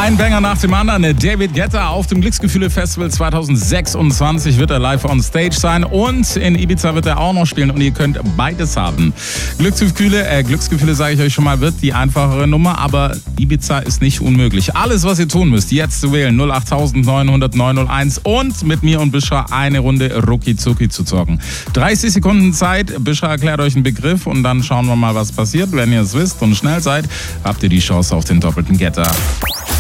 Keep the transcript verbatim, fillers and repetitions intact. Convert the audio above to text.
Ein Banger nach dem anderen. David Guetta auf dem Glücksgefühle-Festival zwanzig sechsundzwanzig wird er live on stage sein und in Ibiza wird er auch noch spielen und ihr könnt beides haben. Glücksgefühle, äh, Glücksgefühle sage ich euch schon mal, wird die einfachere Nummer, aber Ibiza ist nicht unmöglich. Alles, was ihr tun müsst, jetzt zu wählen, null acht neun null null neun null eins und mit mir und Bishra eine Runde Rucki Zucki zu zocken. dreißig Sekunden Zeit, Bishra erklärt euch einen Begriff und dann schauen wir mal, was passiert. Wenn ihr es wisst und schnell seid, habt ihr die Chance auf den doppelten Getter.